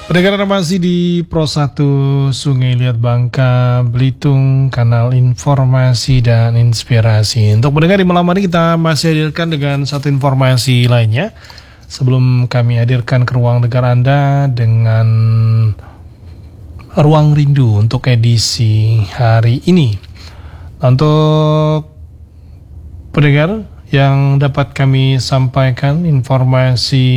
Pendengar masih di Pro 1 Sungai Liat Bangka, Belitung, kanal informasi dan inspirasi. Untuk pendengar di malam hari kita masih hadirkan dengan satu informasi lainnya. Sebelum kami hadirkan ke ruang dengar Anda dengan Ruang Rindu untuk edisi hari ini. Untuk pendengar yang dapat kami sampaikan informasi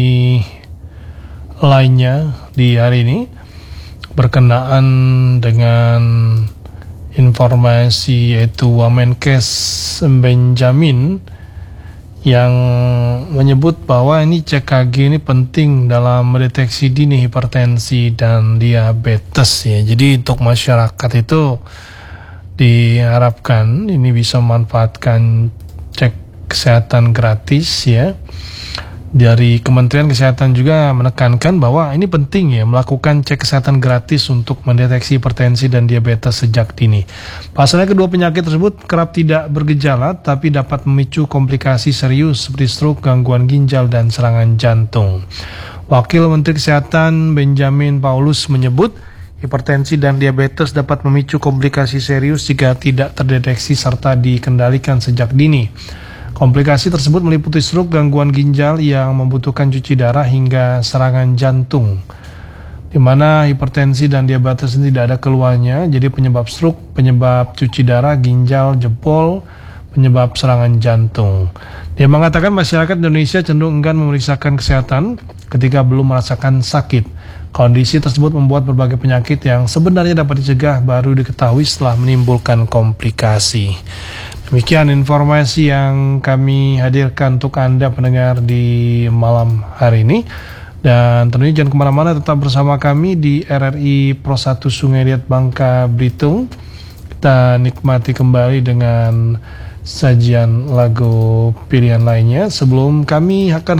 lainnya di hari ini berkenaan dengan informasi yaitu Wamenkes Benjamin yang menyebut bahwa ini CKG ini penting dalam mendeteksi dini hipertensi dan diabetes ya. Jadi untuk masyarakat itu diharapkan ini bisa memanfaatkan cek kesehatan gratis ya. Dari Kementerian Kesehatan juga menekankan bahwa ini penting ya melakukan cek kesehatan gratis untuk mendeteksi hipertensi dan diabetes sejak dini. Pasalnya kedua penyakit tersebut kerap tidak bergejala tapi dapat memicu komplikasi serius seperti stroke, gangguan ginjal dan serangan jantung. Wakil Menteri Kesehatan Benjamin Paulus menyebut hipertensi dan diabetes dapat memicu komplikasi serius jika tidak terdeteksi serta dikendalikan sejak dini. Komplikasi tersebut meliputi stroke, gangguan ginjal yang membutuhkan cuci darah hingga serangan jantung. Di mana hipertensi dan diabetes tidak ada keluarnya, jadi penyebab stroke, penyebab cuci darah, ginjal jebol, penyebab serangan jantung. Dia mengatakan masyarakat Indonesia cenderung enggan memeriksakan kesehatan ketika belum merasakan sakit. Kondisi tersebut membuat berbagai penyakit yang sebenarnya dapat dicegah baru diketahui setelah menimbulkan komplikasi. Demikian informasi yang kami hadirkan untuk Anda pendengar di malam hari ini. Dan tentunya jangan kemana-mana, tetap bersama kami di RRI Pro 1 Sungai Liat Bangka, Belitung. Kita nikmati kembali dengan sajian lagu pilihan lainnya sebelum kami akan